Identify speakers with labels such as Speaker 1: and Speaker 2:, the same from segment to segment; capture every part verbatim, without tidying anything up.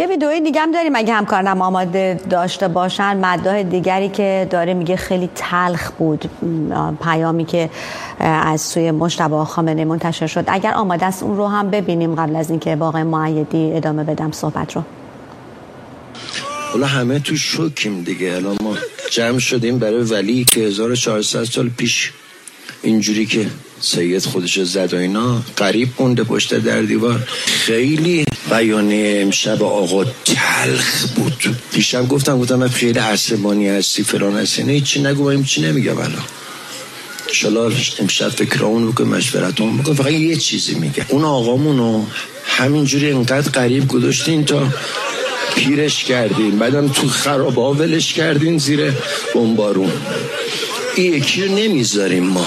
Speaker 1: یه ویدئوی دیگه هم داریم اگه همکارانم آماده داشته باشن، مداح دیگری که داره میگه خیلی تلخ بود پیامی که از سوی مجتبی خامنه‌ای منتشر شد. اگر آماده است اون رو هم ببینیم قبل از اینکه با آقای مؤیدی ادامه بدم صحبت رو.
Speaker 2: حالا همه تو شوکیم دیگه. الان ما جمع شدیم برای ولی که هزار و چهارصد سال پیش اینجوری که سید خودشو زد و اینا قریب مونده پشت در دیوار. خیلی بیانیه امشب آقا تلخ بود. پیشم گفتم گفتم من خیلی عصبانی هستی فلان هستی، نه هیچی نگو، من هیچی نمیگم. الان انشالله امشب فکرامون بکن مشورتمون بکن. فقط یه چیزی میگم، اون آقامونو همینجوری انقدر قریب گذاشتین تا پیرش کردین، بعدم تو خرابه ها ولش کردین زیر بمبارون. این یکی رو نمیذاریم ما.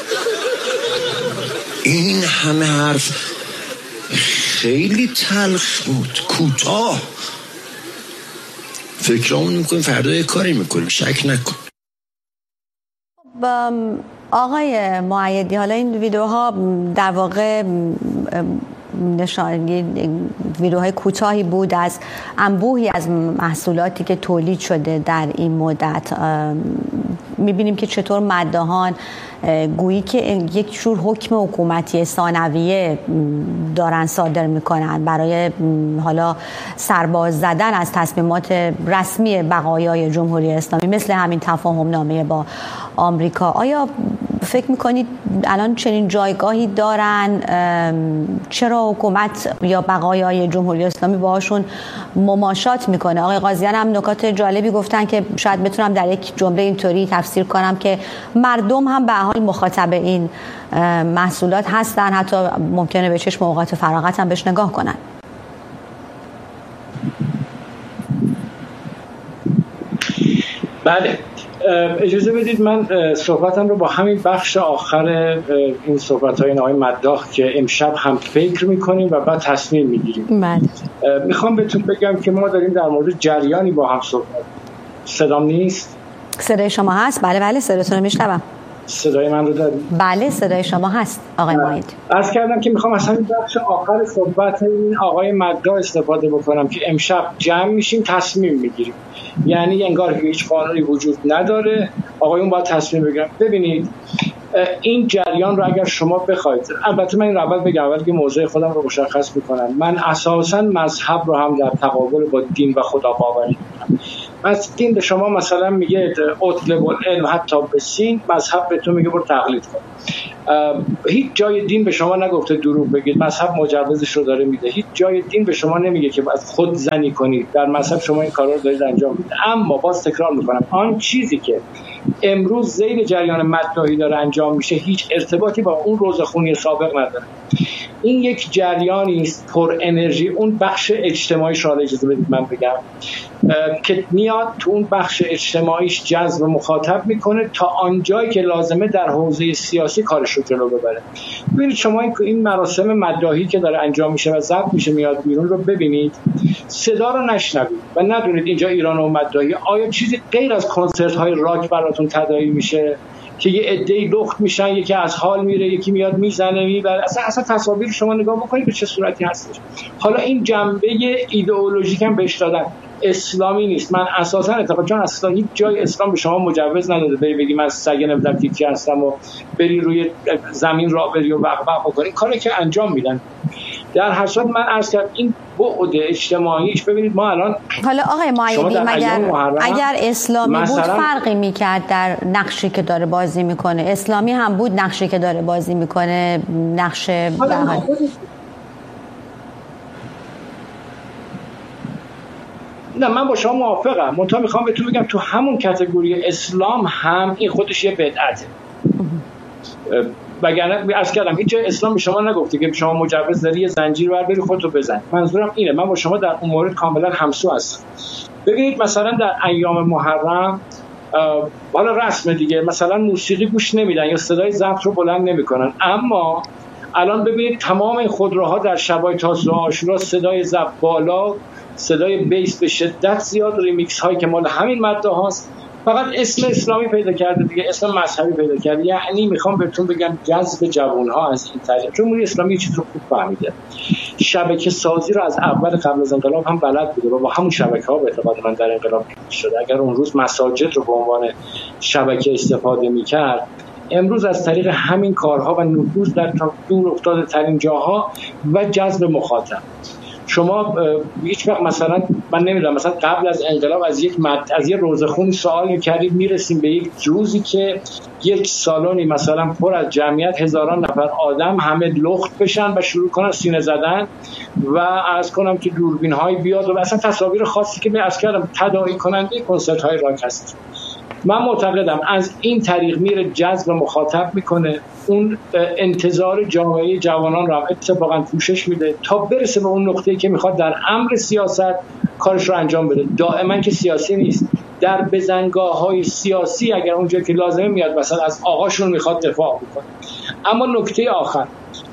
Speaker 2: این همه حرف خیلی تلخ بود، کوتاه. فکرامون میکنیم فردا یه کاری میکنیم، شک نکن.
Speaker 1: آقای مؤیدی، حالا این ویدیوها در واقع نشان ویدیوهای کوتاهی بود از انبوهی از محصولاتی که تولید شده در این مدت. میبینیم که چطور مداحان گویی که یک جور حکم حکومتی ثانویه دارن صادر میکنن برای حالا سرباز زدن از تصمیمات رسمی بقایای جمهوری اسلامی، مثل همین تفاهم نامه با آمریکا. آیا فکر میکنید الان چنین جایگاهی دارن؟ چرا حکومت یا بقایای جمهوری اسلامی باهاشون مماشات میکنه؟ آقای قاضیان هم نکات جالبی گفتن که شاید بتونم در یک جمله اینطوری تفسیر کنم که مردم هم به حال مخاطب این محصولات هستن، حتی ممکنه به چشم اوقات فراغت هم بهش نگاه کنن.
Speaker 3: بله، اجازه بدید من صحبتم رو با همین بخش آخر این صحبت‌های آقای مداح که امشب هم فکر می‌کنیم و بعد تصمیم می‌گیریم.
Speaker 1: بله.
Speaker 3: میخوام بهتون بگم که ما داریم در مورد جریانی با هم صحبت. صدام نیست؟
Speaker 1: صدای شما هست؟ بله بله صداتون رو میشنوم.
Speaker 3: صدای من رو دارید؟
Speaker 1: بله صدای شما هست آقای مؤیدی.
Speaker 3: عرض کردم که میخوام از همین بخش آخر صحبت این آقای مداح استفاده بکنم که امشب جمع میشیم تصمیم میگیریم. یعنی انگار هیچ قانونی وجود نداره، آقایون باید تصمیم بگیرن. ببینید این جریان رو اگر شما بخواید، البته من این رو اول بگم، اول که موضع خودم رو مشخص میکنم، من اساساً مذهب رو هم در تقابل با دین و خدا باوری میکنم. از دین به شما مثلا میگه اطلب العلم حتی به سین، مذهب به تو میگه برو تقلید کن. هیچ جای دین به شما نگفته دروغ بگید، مذهب مجوزش رو داره میده. هیچ جای دین به شما نمیگه که باید خود زنی کنید، در مذهب شما این کارا رو دارید انجام میدید. اما باز تکرار میکنم، آن چیزی که امروز زیر جریان مداحی داره انجام میشه هیچ ارتباطی با اون روزخونی سابق نداره. این یک جریانی است پر انرژی. اون بخش اجتماعیش را اجازه بدید من بگم که میاد تو اون بخش اجتماعیش جذب مخاطب میکنه تا آنجایی که لازمه در حوزه سیاسی کارش رو جلو ببره. ببینید شما این مراسم مداحی که داره انجام میشه و ضبط میشه میاد بیرون رو ببینید، صدا رو نشنوید و ندونید اینجا ایران و مداحی. آیا چیزی غیر از کنسرت های راک براتون تداعی میشه که یه عده‌ای لخت میشن، یکی از حال میره، یکی میاد میزنه میبره؟ اصلا اصلا تصاویر شما نگاه بکنید به چه صورتی هستش. حالا این جنبه ایدئولوژیک هم بهش دادن، اسلامی نیست. من اساسا اعتقاد چون اصلا هیچ جای اسلام به شما مجوز نداده بری بگی من سگ نمیدونم تیکی هستم و بری روی زمین راه بری و وقوق بکنی، کاری که انجام میدن. در هر صورت من عرض کردم این بعد اجتماعیش. ببینید ما الان
Speaker 1: حالا آقای مؤیدی اگر اگر اسلامی بود فرقی میکرد در نقشی که داره بازی میکنه؟ اسلامی هم بود نقشی که داره بازی میکنه نقش
Speaker 3: نه، من با شما موافقم. منتها میخوام بهتون بگم تو همون کاتگوری اسلام هم این خودش یه بدعته. وگرنه عرض کردم هیچ جای اسلام به شما نگفته که شما مجوز داری یه زنجیر بر بری خودتو بزن. منظورم اینه، من با شما در اون مورد کاملا همسو هستم. ببینید مثلا در ایام محرم بالا رسم دیگه مثلا موسیقی گوش نمیدن یا صدای ضبط رو بلند نمیکنن، اما الان ببینید تمام این خودروها در شبای تاسوعا و عاشورا صدای ضبط بالا، صدای بیس به شدت زیاد، ریمیکس هایی که مال همین مداح هست فقط اسم اسلامی پیدا کرده دیگه، اسم مذهبی پیدا کرده. یعنی میخوام بهتون بگم جذب جوانها از این طریق. جمهوری اسلامی یه چیز رو خوب فهمیده، شبکه سازی رو از اول قبل از انقلاب هم بلد بوده و با همون شبکه ها به اعتقاد من در انقلاب شده. اگر اون روز مساجد رو به عنوان شبکه استفاده میکرد، امروز از طریق همین کارها و نفوذ در دور افتاده ترین جاها و جذب مخاطب. شما هیچ وقت مثلا من نمیدونم مثلا قبل از انقلاب از یک مد... از یک روزخونی سوال می‌کردید، میرسیم به یک روزی که یک سالونی مثلا پر از جمعیت هزاران نفر آدم همه لخت بشن و شروع کنن سینه زدن و عرض کنم که دوربین‌های بیاد و اصلا تصاویر خاصی که عرض کردم تداعی کننده کنسرت‌های راک هست. من معتقدم از این طریق میره جذب مخاطب میکنه، اون انتظار جامعه جوانان را اتفاقا پوشش میده تا برسه به اون نقطه‌ای که میخواد در امر سیاست کارش رو انجام بده. دائما که سیاسی نیست، در بزنگاه‌های سیاسی اگر اونجا که لازمه میاد مثلا از آقاشون میخواد دفاع بکنه. اما نکته آخر،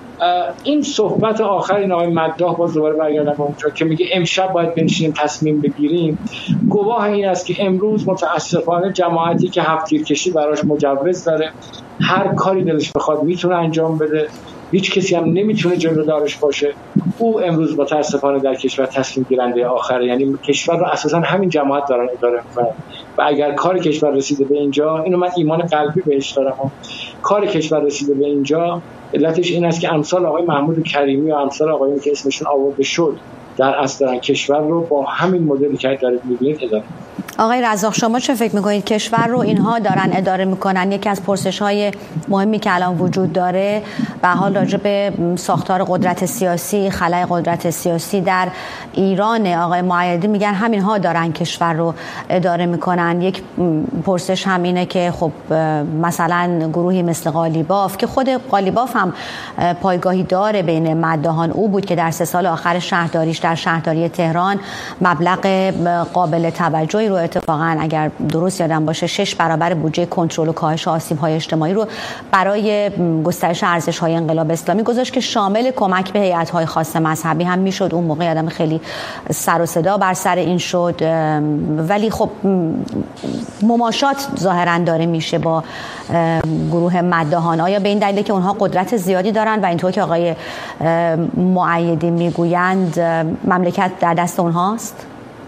Speaker 3: این صحبت آخر این آقای مداح، باز دوباره برگردم اونجا که میگه امشب باید بنشینیم تصمیم بگیریم، گواه این است که امروز متاسفانه جماعتی که هفت تیرکشی براش مجوز داره، هر کاری دلش بخواد میتونه انجام بده، هیچ کسی هم نمیتونه جلودارش باشه، او امروز متاسفانه در کشور تصمیم گیرنده آخره. یعنی کشور رو اساسا همین جماعت دارن اداره میکنن و اگر کار کشور رسیده به اینجا، اینو من ایمان قلبی بهش دارم، کار کشور رسیده به اینجا علتش این است که امثال آقای محمود کریمی و امثال آقایون که اسمشون آورده شد در اصل دارن کشور رو با همین مدلی که دارید می‌بینید اداره.
Speaker 1: آقای رزاق شما چه فکر می‌کنید کشور رو اینها دارن اداره می‌کنن؟ یکی از پرسش‌های مهمی که الان وجود داره به حال راجع به ساختار قدرت سیاسی، خلأ قدرت سیاسی در ایران، آقای معیدی میگن همینها دارن کشور رو اداره می‌کنن. یک پرسش هم اینه که خب مثلا گروهی مثل قالیباف که خود قالیباف هم پایگاهی داره بین مداحان، او بود که در سه سال آخر شهرداریش در شهرداری تهران مبلغ قابل توجهی رو اتفاقا اگر درست یادم باشه شش برابر بودجه کنترل و کاهش آسیب‌های اجتماعی رو برای گسترش ارزش‌های انقلاب اسلامی گذاشت که شامل کمک به هیئت‌های خاص مذهبی هم میشد. اون موقع آدم خیلی سر و صدا بر سر این شد، ولی خب مماشات ظاهراً داره میشه با گروه مداحان. آیا به این دلیل که اونها قدرت زیادی دارن و اینطور که آقای معیدی میگویند مملکت در دست اونهاست؟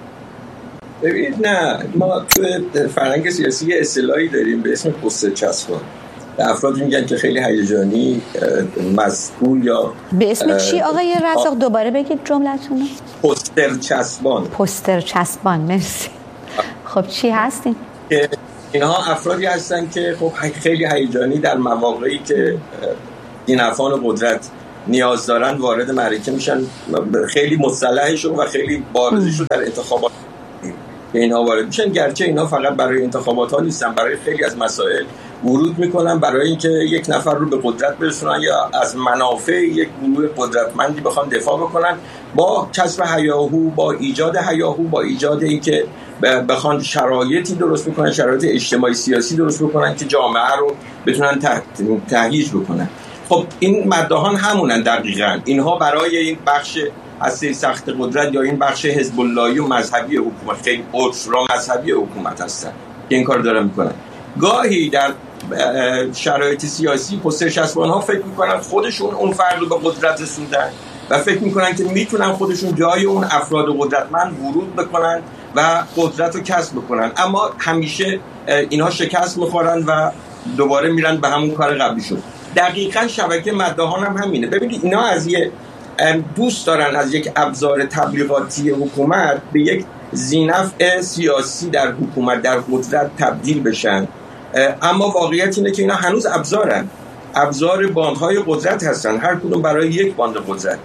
Speaker 4: ببینید نه، ما تو فرهنگ سیاسی یه اصطلاحی داریم به اسم پوستر چسبان. افراد میگن که خیلی هیجانی، مسئول یا
Speaker 1: به اسم چی آقای رزاق؟ دوباره بگید جملتون رو.
Speaker 4: پوستر چسبان.
Speaker 1: پوستر چسبان، مرسی. خب چی هستین؟
Speaker 4: اینها افرادی هستن که خب خیلی هیجانی در مواقعی که این افعال قدرت نیاز دارن وارد معرکه میشن، خیلی مصالحهشون و خیلی بارزشون در انتخابات اینها وارد میشن، گرچه اینا فقط برای انتخابات ها نیستن، برای خیلی از مسائل ورود میکنن برای اینکه یک نفر رو به قدرت برسونن یا از منافع یک گروه قدرتمندی بخوان دفاع بکنن، با کسب هیاهو، با ایجاد هیاهو، با ایجاد اینکه بخوان شرایطی درست بکنن، شرایط اجتماعی سیاسی درست بکنن که جامعه رو بتونن تهییج بکنن. خب این مداحان همونن دقیقاً. اینها برای این بخش هسته سخت قدرت یا این بخش حزب اللهی و مذهبی حکومت، خیلی اولترا مذهبی حکومت هستن که این کار دارن میکنن. گاهی در شرایط سیاسی پوستر چسبان ها فکر میکنن خودشون اون فرد رو به قدرت رسوندن و فکر میکنن که میتونن خودشون جای اون افراد قدرتمند ورود بکنن و قدرت رو کسب بکنن، اما همیشه اینها شکست میخورن و دوباره میرن به همون کار قبلیشون. دقیقاً شبکه مداحان هم همینه. ببینید اینا از یه دوست دارن از یک ابزار تبلیغاتی حکومت به یک ذینفع سیاسی در حکومت، در قدرت تبدیل بشن، اما واقعیت اینه که اینا هنوز ابزارن، ابزار باندهای قدرت هستن، هر کدوم برای یک باند قدرت.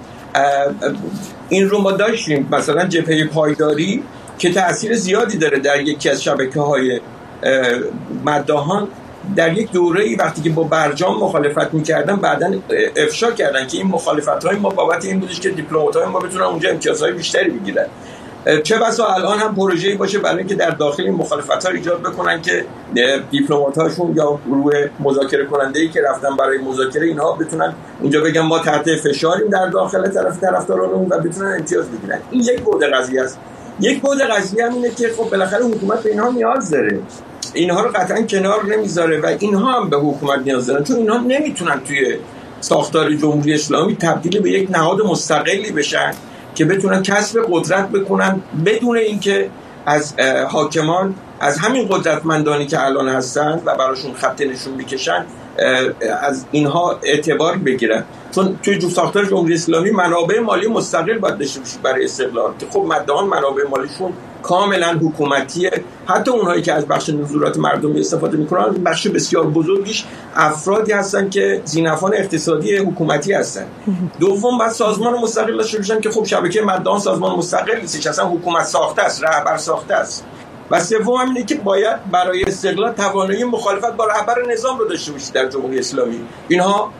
Speaker 4: این رو ما داشتیم، مثلا جبهه پایداری که تأثیر زیادی داره در یکی از شبکه‌های مداحان، در یک دوره‌ای وقتی که با برجام مخالفت می‌کردن بعداً افشا کردن که این مخالفت‌های ما بابت این بودش که دیپلمات‌های ما بتونن اونجا امتیازهای بیشتری بگیرن. چه بسا الان هم پروژه‌ای باشه برای اینکه در داخل این مخالفت‌ها ایجاد بکنن که دیپلمات‌هاشون یا گروه مذاکره کننده‌ای که رفتن برای مذاکره اینها بتونن اونجا بگن ما تحت فشاریم در داخل طرف طرفدارانمون و بتونن امتیاز بگیرن. این یک بعد قضیه است. یک بعد قضیه هم اینه که خب بالاخره حکومت به اینها نیاز داره. اینها رو قطعا کنار نمیذاره و اینها هم به حکومت نیاز دارن، چون اینها نمیتونن توی ساختار جمهوری اسلامی تبدیل به یک نهاد مستقلی بشن که بتونن کسب قدرت بکنن بدون اینکه از حاکمان، از همین قدرتمندانی که الان هستن و براشون خط نشون میکشن، از اینها اعتبار بگیرن. چون توی جو ساختار جمهوری اسلامی منابع مالی مستقل باید داشته باشید برای استقلال، که خب مدعیان منابع مالیشون کاملا حکومتیه. حتی اونهایی که از بخش نزولات مردمی استفاده میکنن بخش بسیار بزرگیش افرادی هستن که زینفان اقتصادی حکومتی هستن. دوم بعد سازمان مستقل داشته باشن که خب شبکه مدعیان سازمان مستقل نیست، اصلا حکومت ساخته است، رهبر ساخته است. و سوم هم اینه که باید برای استقلال توانایی مخالفت با رهبر نظام رو داشته باشید در جمهوری اسلامی. اینها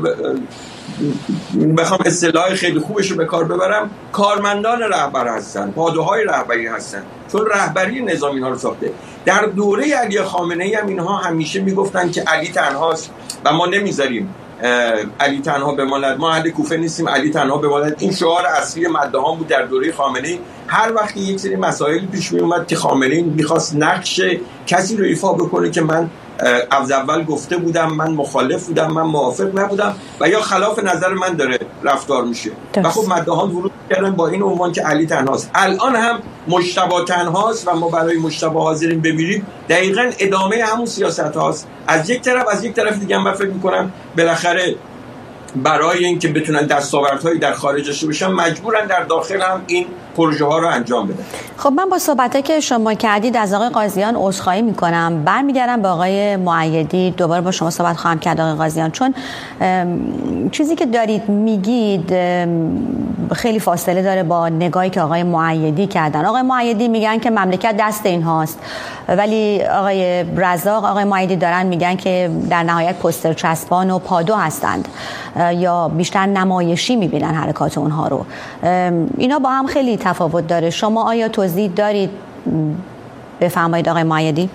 Speaker 4: بخوام اصطلاح خیلی خوبش رو به کار ببرم، کارمندان رهبر هستن، پادوهای رهبری هستن، چون رهبری نظام اینها رو ساخته. در دوره علی خامنه‌ای هم اینها همیشه میگفتن که علی تنهاست و ما نمیذاریم علی تنها بماند، ما اهل کوفه نیستیم، علی تنها بماند. این شعار اصلی مداحان بود در دوره خامنه‌ای. هر وقتی یک سری مسائل پیش می اومد که خامنه‌ای می‌خواست نقش کسی رو ایفا بکنه که من از اول گفته بودم، من مخالف بودم، من موافق نبودم و یا خلاف نظر من داره رفتار میشه دست. و خب مداحان ورود کردن با این عنوان که علی تنهاست. الان هم مجتبی تنهاست و ما برای مجتبی حاضرین بمیریم. دقیقاً ادامه همون سیاست هاست. از یک طرف از یک طرف دیگه من فکر می‌کنم بالاخره برای اینکه بتونن دستاوردهایی در خارج داشته باشن مجبورن در داخل هم این پروژه ها رو انجام بدن.
Speaker 1: خب من با صحبتایی که شما کردید از آقای قاضیان عذرخواهی میکنم، برمیگردم به آقای مؤیدی، دوباره با شما صحبت خواهم کرد آقای قاضیان، چون چیزی که دارید میگید خیلی فاصله داره با نگاهی که آقای مؤیدی کردن. آقای مؤیدی میگن که مملکت دست اینهاست، ولی آقای رزاق، آقای مؤیدی دارن میگن که در نهایت پوستر چسبان و پادو هستند یا بیشتر نمایشی میبینن حرکات اونها رو. اینا با هم خیلی تفاوت داره. شما آیا توضیح دارید بفرمایید آقای مؤیدی؟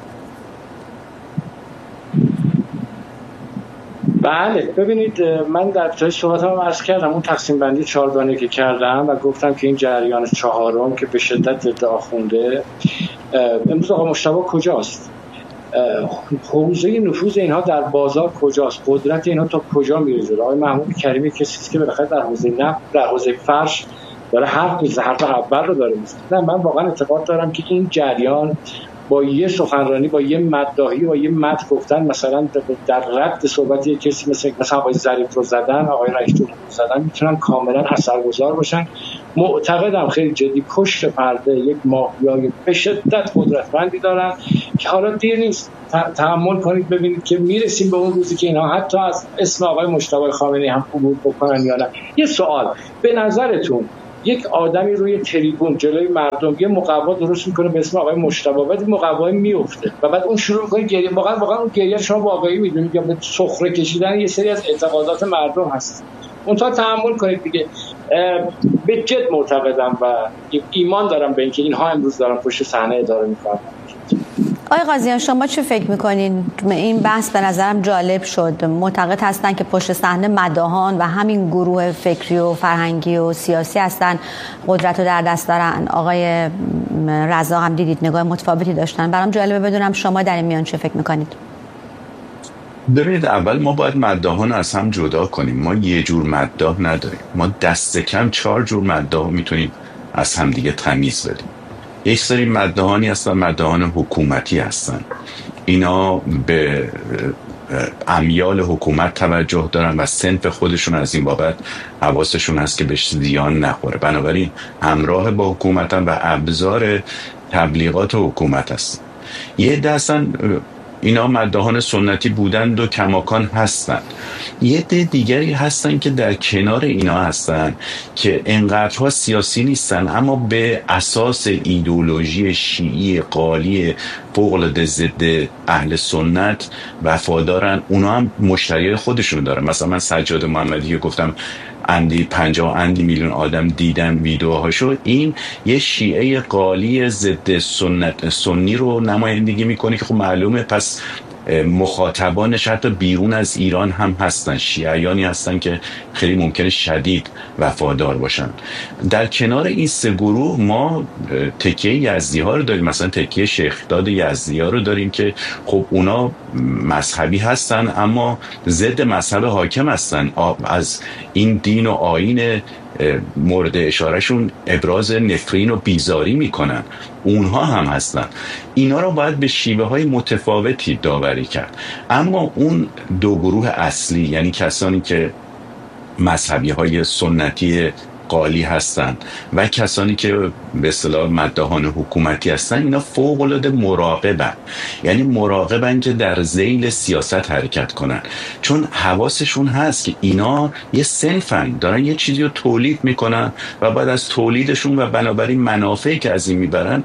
Speaker 3: بله ببینید، من در ابتدای صحبتم عرض کردم اون تقسیم بندی چهارگانه که کردم و گفتم که این جریان چهارم که به شدت ادعا خونده، امروز آقا مجتبی کجاست؟ حوزه نفوذ اینها در بازار کجاست؟ قدرت اینها تا کجا میرسه؟ آقای محمود کریمی کسی که بالاخره در حوزه نفت، در حوزه فرش داره حرف میزنه، حرف اول رو داره میزنه. من واقعا اعتقاد دارم که این جریان با یه سخنرانی، با یه مداحی، با یه مد گفتن، مثلا در رد صحبت یک کسی مثل مثلا آقای ظریف رو زدن، آقای رئیس جمهور رو زدن، میتونن کاملا اثرگذار باشن. معتقدم خیلی جدی پشت پرده یک مافیای به شدت قدرتمندی دارن که حالا دیر نیست، تحمل کنید ببینید که میرسیم به اون روزی که اینا حتی از اسم آقای مجتبی خامنه‌ای هم عبور بکنن یا نه. یه سوال، به نظرتون یک آدمی روی تریبون جلوی مردم یه مقوا درست میکنه به اسم آقای مجتبی، بعد مقوا میفته و بعد اون شروع میکنه گریه، واقعا واقعا اون گریه شما واقعی میدونید یا به سخره کشیدن یه سری از اعتقادات مردم هست؟ اون تا تحمل کنید دیگه. به جد معتقدم و ایمان دارم به اینکه اینها امروز دارن پشت صحنه اداره میکنن.
Speaker 1: آقای قاضیان شما چه فکر میکنین؟ این بحث به نظرم جالب شد. معتقد هستن که پشت صحنه مداحان و همین گروه فکری و فرهنگی و سیاسی هستن قدرت رو در دست دارن. آقای رزاق هم دیدید نگاه متفاوتی داشتن. برام جالبه بدونم شما در این میان چه فکر میکنید؟
Speaker 5: ببینید، اول ما باید مداحان از هم جدا کنیم. ما یه جور مداح نداریم، ما دست کم چهار جور مداح میتونیم از هم دیگه تمیز بدیم. یک سری مداحانی هستن، مداحان حکومتی هستن، اینا به امیال حکومت توجه دارن و صنف خودشون از این بابت حواسشون هست که بهش زیان نخوره، بنابراین همراه با حکومتن و ابزار تبلیغات حکومت هست. یه دستن اینا مداحان سنتی بودند و کماکان هستند. یه ده دیگری هستن که در کنار اینا هستن که انقدرها سیاسی نیستن، اما به اساس ایدئولوژی شیعی قالی فوق‌العاده ضد اهل سنت وفادارن. اونا هم مشتریای خودشون دارن. مثلا من سجاد محمدی که گفتم اندی پنجاه اندی میلیون آدم دیدن ویدیوهاشو، این یه شیعه قالی ضد سنت سنی رو نمایندگی میکنه که خب معلومه پس مخاطبانش حتی بیرون از ایران هم هستن، شیعیانی هستن که خیلی ممکنه شدید وفادار باشن. در کنار این سه گروه ما تکیه یزدی ها رو داریم، مثلا تکیه شیخ داد یزدی ها رو داریم که خب اونا مذهبی هستن اما ضد مذهب حاکم هستن، از این دین و آیین مورد اشارهشون ابراز نفرین و بیزاری میکنن. اونها هم هستن. اینا رو باید به شیوه های متفاوتی داوری کرد. اما اون دو گروه اصلی، یعنی کسانی که مذهبی های سنتی قالی هستن و کسانی که به اصطلاح مداحان حکومتی هستن، اینا فوق العاده مراقبن. یعنی مراقبن که در ذیل سیاست حرکت کنن، چون حواسشون هست که اینا یه صنفن، دارن یه چیزی رو تولید میکنن و بعد از تولیدشون و بنابراین منافعی که از این میبرن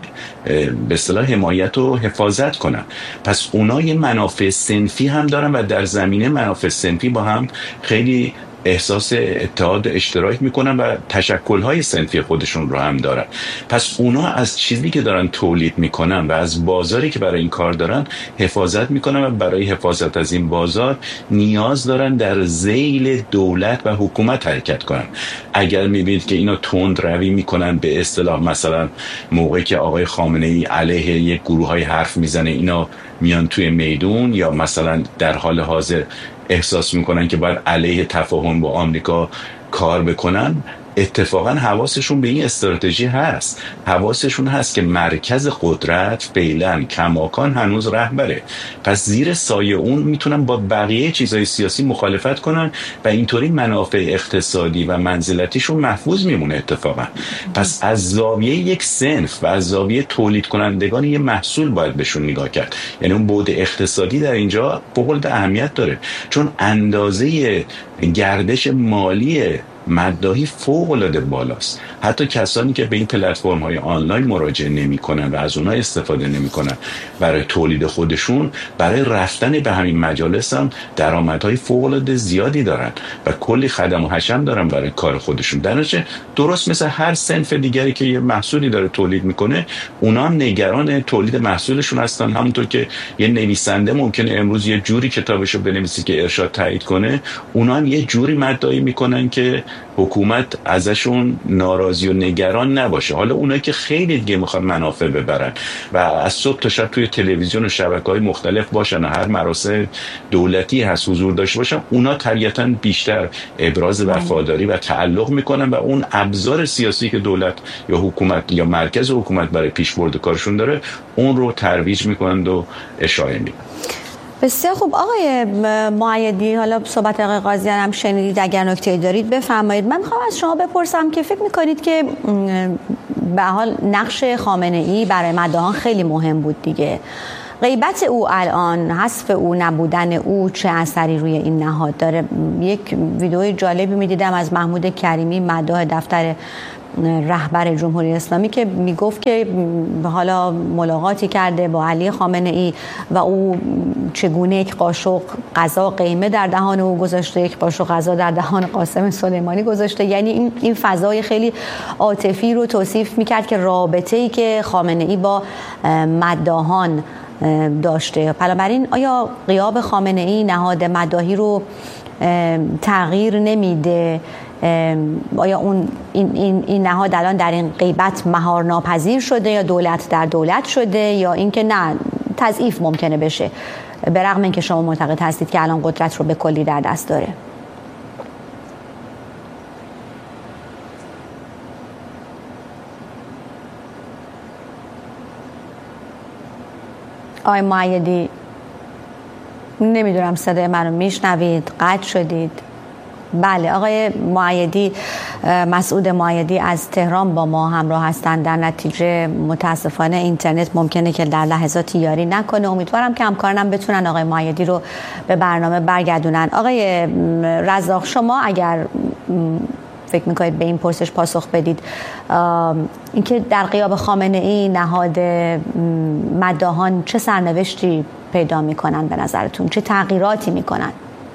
Speaker 5: به اصطلاح حمایت و حفاظت کنن. پس اونا یه منافع صنفی هم دارن و در زمینه منافع صنفی با هم خیلی احساس اتحاد اشتراک میکنن و تشکل‌های صنفی خودشون رو هم دارن. پس اونا از چیزی که دارن تولید میکنن و از بازاری که برای این کار دارن حفاظت میکنن و برای حفاظت از این بازار نیاز دارن در ذیل دولت و حکومت حرکت کنن. اگر میبینید که اینا تند روی میکنن، به اصطلاح مثلا موقعی که آقای خامنه‌ای علیه یک گروه‌های حرف میزنه اینا میان توی میدون، یا مثلا در حال حاضر احساس میکنن که باید علیه تفاهم با آمریکا کار بکنن، اتفاقا حواسشون به این استراتژی هست. حواسشون هست که مرکز قدرت فعلا کماکان هنوز رهبره، پس زیر سایه اون میتونن با بقیه چیزهای سیاسی مخالفت کنن و اینطوری منافع اقتصادی و منزلتیشون محفوظ میمونه اتفاقا. پس از زاویه یک صنف و از زاویه تولید کنندگان یه محصول باید بهشون نگاه کرد. یعنی اون بعد اقتصادی در اینجا فوق العاده اهمیت داره، چون اندازه گردش مالی مداحی فوق العاده بالاست. حتی کسانی که به این پلتفرم های آنلاین مراجعه نمی کنن و از اونها استفاده نمی کنن برای تولید خودشون، برای رفتن به همین مجالس هم درآمدهای فوق العاده زیادی دارن و کلی خدم و حشم دارن برای کار خودشون. در نتیجه درست مثل هر صنف دیگری که یه محصولی داره تولید میکنه، اونا هم نگران تولید محصولشون هستن. همونطور که یه نویسنده ممکنه امروز یه جوری کتابشو بنویسه که ارشاد تایید کنه، اونا هم یه جوری مدعی میکنن که حکومت ازشون ناراضی و نگران نباشه. حالا اونایی که خیلی دیگه میخوان منافع ببرن و از صبح تا شب توی تلویزیون و شبکه‌های مختلف باشن و هر مراسم دولتی هست حضور داشته باشن، اونا طبیعتاً بیشتر ابراز وفاداری و تعلق میکنن و اون ابزار سیاسی که دولت یا حکومت یا مرکز حکومت برای پیشبرد کارشون داره، اون رو ترویج میکنن و اشاعه میدن.
Speaker 1: بسیار خوب. آقای مؤیدی، حالا صحبت آقای قاضیان هم شنیدید، اگر نکته‌ای دارید بفرمایید. من می‌خوام از شما بپرسم که فکر می‌کنید که به حال نقش خامنه‌ای برای مداحان خیلی مهم بود دیگه، غیبت او الان، حذف او، نبودن او چه اثری روی این نهاد داره؟ یک ویدئوی جالبی می‌دیدم از محمود کریمی، مداح دفتر رهبر جمهوری اسلامی، که میگفت که حالا ملاقاتی کرده با علی خامنه‌ای و او چگونه یک قاشق غذا قیمه در دهان او گذاشته، یک قاشق غذا در دهان قاسم سلیمانی گذاشته. یعنی این این فضای خیلی عاطفی رو توصیف میکرد که رابطه‌ای که خامنه‌ای با مداحان داشته. بنابراین آیا غیاب خامنه‌ای نهاد مداحی رو تغییر نمیده؟ آیا اون این, این, این نهاد الان در این غیبت مهار ناپذیر شده یا دولت در دولت شده، یا اینکه نه تضعیف ممکنه بشه به رغم اینکه شما معتقد هستید که الان قدرت رو به کلی در دست داره؟ آقای مؤیدی، نمیدونم صدای منو میشنوید؟ قطع شدید. بله، آقای مؤیدی، مسعود مؤیدی از تهران با ما همراه هستند. در نتیجه متاسفانه اینترنت ممکنه که در لحظاتی یاری نکنه. امیدوارم که همکارانم بتونن آقای مؤیدی رو به برنامه برگردونن. آقای رزاق، شما اگر فکر میکنید به این پرسش پاسخ بدید، اینکه در غیاب خامنه‌ای نهاد مداحان چه سرنوشتی پیدا میکنن به نظرتون؟ چه تغییراتی میکنن؟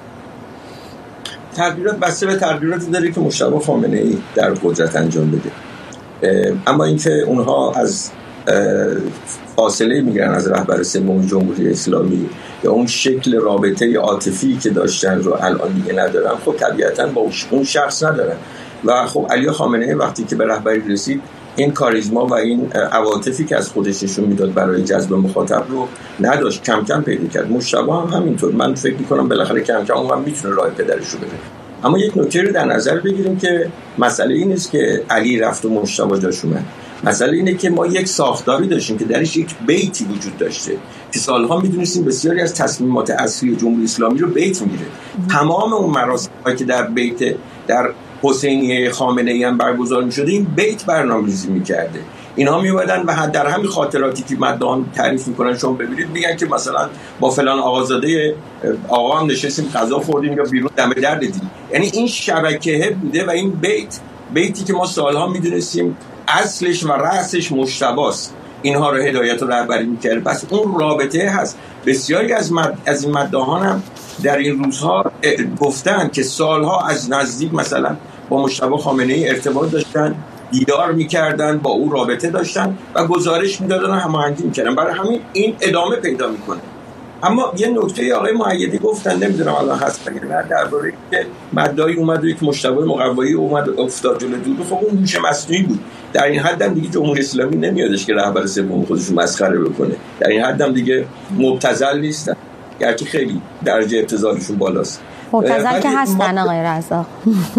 Speaker 4: تغییرات بسته به تغییراتی داره که مجتبی خامنه‌ای در قدرت انجام بده، اما اینکه اونها از فاصله میگیرن از رهبر سوم جمهوری اسلامی یا اون شکل رابطه عاطفی که داشتن رو الان دیگه ندارن، خب طبیعتاً با اون شخص ندارن. و خب علی خامنه‌ای وقتی که به رهبری رسید این کاریزما و این عواطفی که از خودش نشون میداد برای جذب مخاطب رو نداشت، کم کم پیدا کرد. مجتبی هم همینطور. من فکر می‌کنم بالاخره کم کم اون هم میتونه راه پدرش رو بره. اما یک نکته رو در نظر بگیریم که مسئله این است که علی رفت و مجتبی جاش اومد. مسئله اینه که ما یک ساختاری داشتیم که درش یک بیتی وجود داشته که سالها میدونستیم بسیاری از تصمیمات اصلی جمهوری اسلامی رو بیت میگیره. تمام اون مراسمی که در بیت در حسینیه خامنه‌ای هم برگزار می‌شده این بیت برنامه‌ریزی می‌کرده. اینها میومدن و در همین خاطراتی که مدام تعریف می‌کنن شما ببینید میگن که مثلا با فلان آقازاده آقا هم نشستیم غذا خوردیم یا بیرون دم در دیدیم. یعنی این شبکه بوده و این بیت بیتی که ما سالها میدونستیم اصلش و رأسش مجتباست، اینها رو هدایت و رهبری می‌کرد. پس اون رابطه هست. بسیاری از مد... از این مداحان هم در این روزها گفتن که سالها از نزدیک مثلا با مجتبی خامنه‌ای ارتباط داشتن، دیدار می‌کردن، با او رابطه داشتن و گزارش می‌دادن و هماهنگی می‌کردن. برای همین این ادامه پیدا می‌کنه. اما یه نکته آقای مؤیدی گفتن، نمیدونم الان هست یا نه، درباره که مدعی اومد و یک مجتبی مقوایی اومد افتاد جلوی دود. خب اون هوش مصنوعی بود. در این حد هم دیگه جمهوری اسلامی نمیادش که رهبر سوم خودش رو مسخره بکنه. در این حد هم دیگه مبتذل نیستن، گرچه خیلی درجه ابتذالشون بالاست.
Speaker 1: مبتذل که هستن آقای رزاق.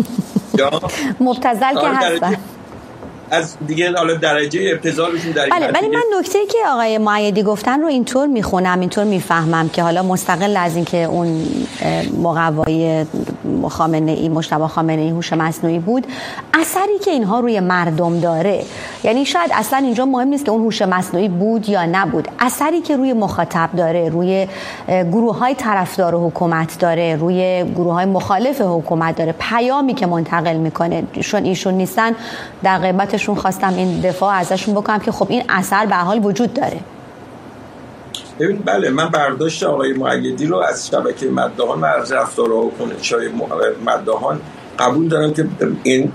Speaker 1: مبتذل که هستن.
Speaker 4: از دیگه حالا درجه ابتذالشون در این
Speaker 1: بله، ولی من نکته‌ای که آقای مؤیدی گفتن رو اینطور میخونم، اینطور میفهمم که حالا مستقل از این که اون مقوایی خامنه‌ای مجتبی خامنه‌ای هوش مصنوعی بود، اثری که اینها روی مردم داره، یعنی شاید اصلا اینجا مهم نیست که اون هوش مصنوعی بود یا نبود، اثری که روی مخاطب داره، روی گروه‌های طرفدار حکومت داره، روی گروه‌های مخالف حکومت داره، پیامی که منتقل میکنه. چون ایشون نیستن در قیمت شون خواستم این دفاع ازشون بکنم که خب این اثر به حال وجود داره.
Speaker 4: ببین بله، من برداشت آقای مؤیدی رو از شبکه مداحان و از رفتارها و کنش‌های مداحان قبول دارم که این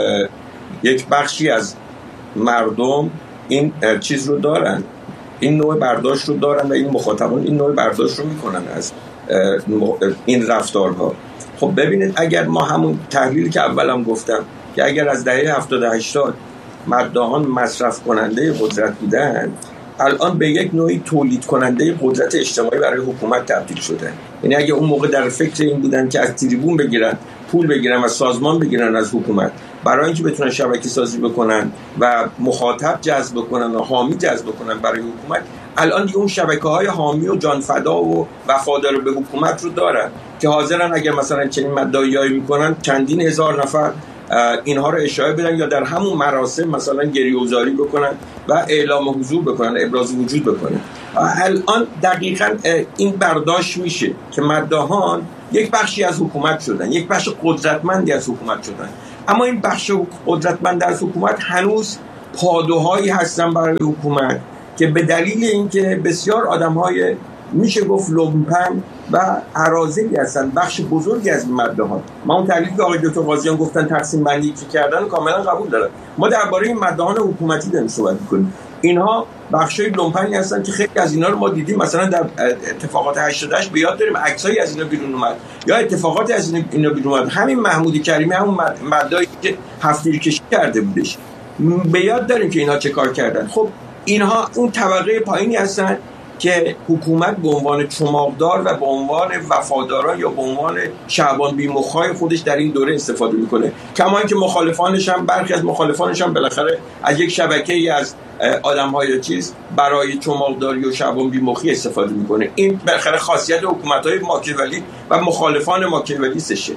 Speaker 4: یک بخشی از مردم این چیز رو دارن، این نوع برداشت رو دارن و این مخاطبان این نوع برداشت رو میکنن از این رفتارها. خب ببینید اگر ما همون تحلیلی که اولم گفتم که اگر از دهه هفتاد هشتاد مداحان مصرف کننده قدرت بودن، الان به یک نوعی تولید کننده قدرت اجتماعی برای حکومت تبدیل شدن. یعنی اگه اون موقع در فکر این بودن که از تریبون بگیرن، پول بگیرن و سازمان بگیرن از حکومت برای اینکه بتونن شبکه سازی بکنن و مخاطب جذب بکنن و حامی جذب بکنن برای حکومت، الان دیگه اون شبکه‌های حامی و جانفدا و وفادار به حکومت رو دارن که حاضرن اگر مثلا چنین مدعیایی میکنن چندین هزار نفر اینها رو اشاعه بدن یا در همون مراسم مثلا گریه‌گذاری بکنن و اعلام حضور بکنن، ابراز وجود بکنن. الان دقیقاً این برداشت میشه که مداحان یک بخشی از حکومت شدن، یک بخش قدرتمندی از حکومت شدن، اما این بخش قدرتمند از حکومت هنوز پادوهایی هستن برای حکومت که به دلیل اینکه بسیار آدم‌های میشه گفت لومپن و اراذلی هستن، بخش بزرگی از مداحان. ما اون تحلیلی که آقای دکتر قاضیان گفتن تقسیم بندی که کردن کاملا قبول دارم. ما درباره این مداحان حکومتی داریم صحبت می‌کنیم. اینها بخشای لومپنی هستن که خیلی از اینا رو ما دیدیم، مثلا در اتفاقات هشتاد و هشت به یاد داریم عکسایی از اینا بیرون اومد یا اتفاقاتی از اینا بیرون اومد. همین محمود کریمی همون مدعی که هفت‌تیر کشی کرده بودش، به یاد داریم که اینها چه کار کردن. خب اینها اون طبقه پایینی هستن که حکومت به عنوان چماقدار و به عنوان وفاداران یا به عنوان شعبان بی‌مخ‌های خودش در این دوره استفاده میکنه. کما اینکه مخالفانش هم، برخی از مخالفانش هم بالاخره از یک شبکه‌ای از آدم‌های چیز برای چماقداری و شعبان بی‌مخی استفاده میکنه. این بالاخره خاصیت حکومت‌های ماکیاولی و مخالفان ماکیاولیستشه.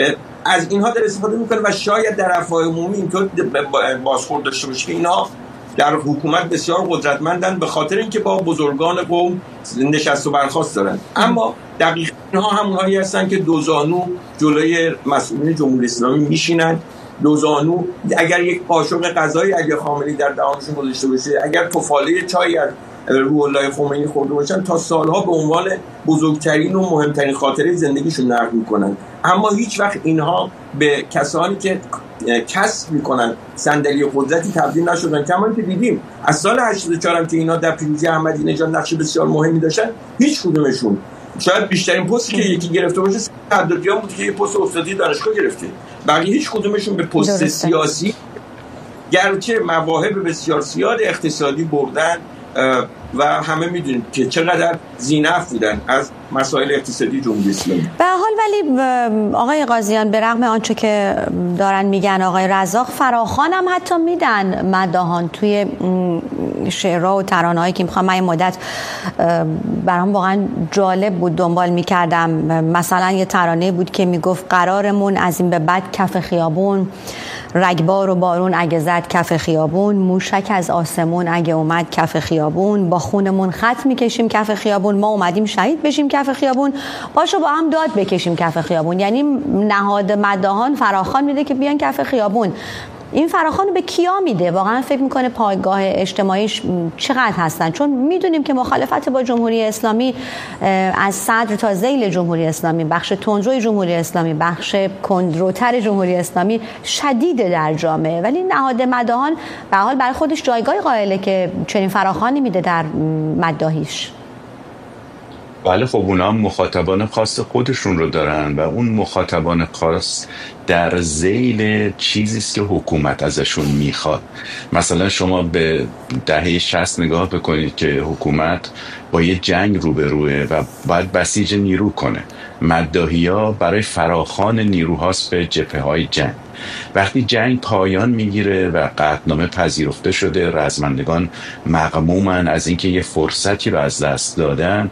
Speaker 4: از اینها در استفاده میکنه و شاید در افواه عمومی اینطور بازخورد داشته باشه که اینها در حکومت بسیار قدرتمندن به خاطر اینکه با بزرگان قوم نشست و برخاست دارن. اما دقیقاً اینها همونهایی هستن که دوزانو جلوی مسئولین جمهوری اسلامی میشینن. دوزانو اگر یک قاشق غذایی اگه خامنه‌ای در دهانشون گذاشته باشه، اگر تفاله چای از روح الله خمینی خورده باشن تا سالها به عنوان بزرگترین و مهمترین خاطره زندگیشون نقل میکنن، اما هیچ وقت اینها به کسانی که کسب میکنن صندلی قدرتی تبدیل نشدن. کما که دیدیم از سال هشتاد و چهار هم که اینا در پیروزی احمدی نژاد نقش بسیار مهمی داشتن، هیچ کدومشون، شاید بیشترین پستی که یکی گرفته باشه عدادیان بود که یه پست استادی دانشگاه گرفته، بقیه هیچ کدومشون به پست درسته. سیاسی گرچه مواهب بسیار زیاد اقتصادی بردن و همه میدونیم که چقدر زینف بودن از مسائل اقتصادی جمهوری اسلامی.
Speaker 1: به حال ولی آقای قاضیان به رغم آنچه که دارن میگن آقای رزاق، فراخوان هم حتی میدن مداحان توی شعرها و ترانه‌هایی که میخوام من مدت برام واقعا جالب بود دنبال میکردم. مثلا یه ترانه بود که میگفت قرارمون از این به بعد کف خیابون، رگبار و بارون اگه زد کف خیابون، موشک از آسمون اگه اومد کف خیابون، با خونمون خط میکشیم کف خیابون، ما اومدیم شهید بشیم کف خیابون، پاشو با هم داد بکشیم کف خیابون. یعنی نهاد مداحان فراخوان میده که بیان کف خیابون. این فراخوان به کیا میده؟ واقعا فکر میکنه پایگاه اجتماعیش چقدر هستن؟ چون میدونیم که مخالفت با جمهوری اسلامی از صدر تا ذیل جمهوری اسلامی، بخش تندروی جمهوری اسلامی، بخش کندروتر جمهوری اسلامی شدیده در جامعه، ولی نهاد مداحان به حال برای خودش جایگاه قائله که چنین فراخوانی میده در مداحیش.
Speaker 5: بله خب اونا هم مخاطبان خاص خودشون رو دارن و اون مخاطبان خاص در ذیل چیزی است که حکومت ازشون میخواد. مثلا شما به دهه شصت نگاه بکنید که حکومت با یه جنگ روبروه و باید بسیج نیرو کنه. مداحی‌ها برای فراخوان نیروهاست به جبهه‌های جنگ. وقتی جنگ پایان میگیره و قطعنامه پذیرفته شده، رزمندگان مغمومن از اینکه یه فرصتی رو از دست دادن،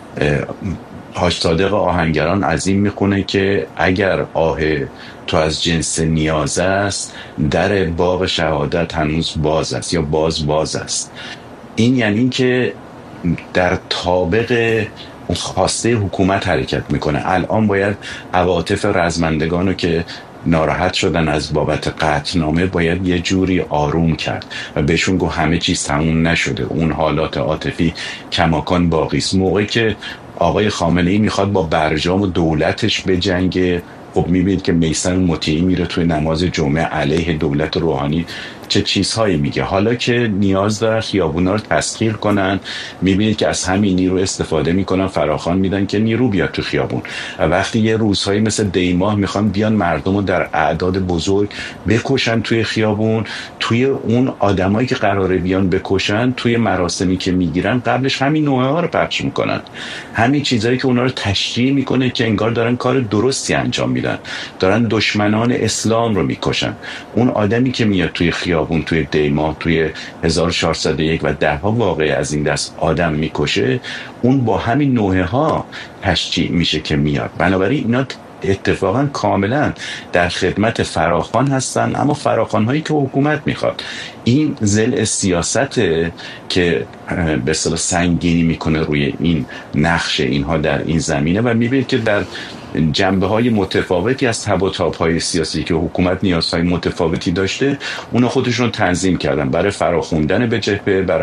Speaker 5: حاج صادق آهنگران عظیم میخونه که اگر آه تو از جنس نیاز است، در باغ شهادت هنوز باز است یا باز باز است. این یعنی که در طابق خواسته حکومت حرکت میکنه. الان باید عواطف رزمندگانو که ناراحت شدن از بابت قطعنامه باید یه جوری آروم کرد و بهشون گفت همه چیز تموم نشده، اون حالات عاطفی کماکان باقی است. موقعی که آقای خامنه‌ای میخواد با برجام و دولتش بجنگه، خب میبینید که میثم مطیعی میره توی نماز جمعه علیه دولت روحانی چه چیزهایی میگه. حالا که نیاز داره خیابونا رو تسخیر کنن، میبینید که از همین نیرو استفاده میکنن، فراخوان میدن که نیرو بیاد تو خیابون. و وقتی یه روزهایی مثل دیماه میخوان بیان مردم رو در اعداد بزرگ بکشن توی خیابون، توی اون آدمایی که قراره بیان بکشن توی مراسمی که میگیرن قبلش همین نوعه ها رو پخش میکنن، همین چیزایی که اونا رو تشریح میکنه که انگار دارن کار درستی انجام میدن، دارن دشمنان اسلام رو میکشن. اون آدمی که میاد توی خیابون اون توی دیماه توی هزار و چهارصد و یک و ده ها واقعه از این دست آدم میکشه، اون با همین نوعه ها تشجیع میشه که میاد. بنابراین اینا اتفاقا کاملا در خدمت فراخوان هستن، اما فراخوان هایی که حکومت میخواد. این ضلع سیاسته که به اصطلاح سنگینی میکنه روی این نقش اینها در این زمینه و میبینید که در جنبه های متفاوتی از تب و تاب های سیاسی که حکومت نیازهای متفاوتی داشته، اونا خودشون تنظیم کردن برای فراخوندن به جبهه، برای